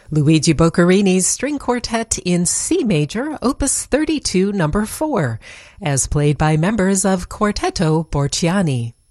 Luigi Boccherini's String Quartet in C Major, Opus 32, No. 4, as played by members of Quartetto Borciani.